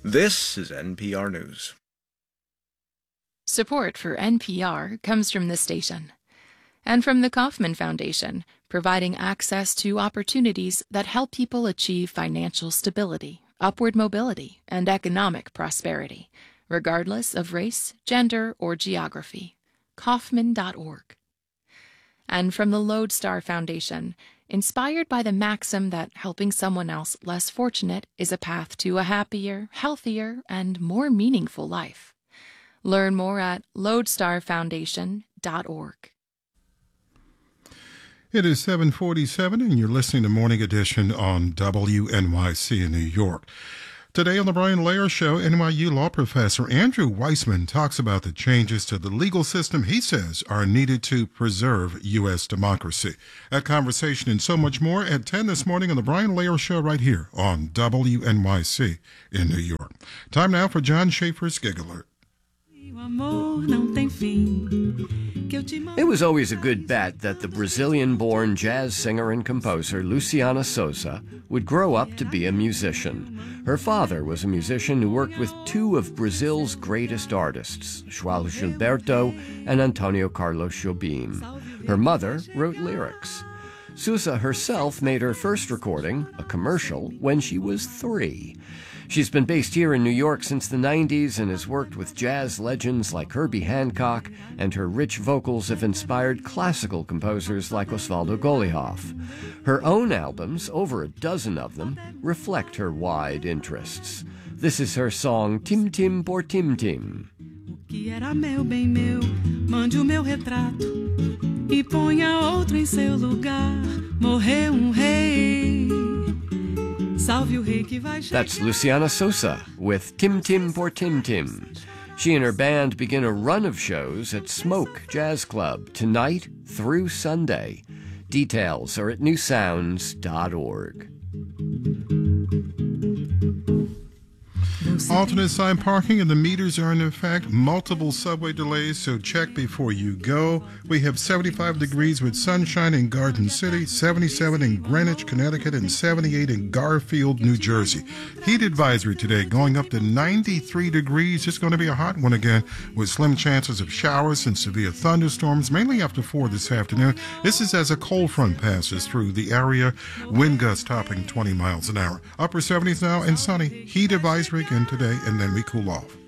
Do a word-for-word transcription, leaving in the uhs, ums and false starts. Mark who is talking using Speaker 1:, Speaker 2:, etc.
Speaker 1: This is N P R News.
Speaker 2: Support for N P R comes from this station and from the Kauffman Foundation, providing access to opportunities that help people achieve financial stability, upward mobility, and economic prosperity, regardless of race, gender, or geography. Kauffman dot org. And from the Lodestar Foundation, inspired by the maxim that helping someone else less fortunate is a path to a happier, healthier, and more meaningful life. Learn more at lodestar foundation dot org.
Speaker 3: It is seven forty-seven, and you're listening to Morning Edition on W N Y C in New York. Today on the Brian Lehrer Show, N Y U law professor Andrew Weissman talks about the changes to the legal system he says are needed to preserve U S democracy. That conversation and so much more at ten this morning on the Brian Lehrer Show right here on W N Y C in New York. Time now for John Schaefer's Gig Alert.
Speaker 4: It was always a good bet that the Brazilian-born jazz singer and composer Luciana Souza would grow up to be a musician. Her father was a musician who worked with two of Brazil's greatest artists, João Gilberto and Antonio Carlos Jobim. Her mother wrote lyrics. Souza herself made her first recording, a commercial, when she was three. She's been based here in New York since the nineties and has worked with jazz legends like Herbie Hancock, and her rich vocals have inspired classical composers like Osvaldo Golijov. Her own albums, over a dozen of them, reflect her wide interests. This is her song Tim Tim por Tim Tim.
Speaker 5: O que era meu, bem meu, mande o meu retrato e ponha outro em seu lugar. Morreu um rei.
Speaker 4: That's Luciana Souza with Tim Tim por Tim Tim. She and her band begin a run of shows at Smoke Jazz Club tonight through Sunday. Details are at new sounds dot org.
Speaker 3: Alternate side parking and the meters are in effect. Multiple subway delays, so check before you go. We have seventy-five degrees with sunshine in Garden City, seventy-seven in Greenwich, Connecticut, and seventy-eight in Garfield, New Jersey. Heat advisory today going up to ninety-three degrees. It's going to be a hot one again with slim chances of showers and severe thunderstorms, mainly after four this afternoon. This is as a cold front passes through the area. Wind gusts topping twenty miles an hour. Upper seventies now and sunny. Heat advisory again today, and then we cool off.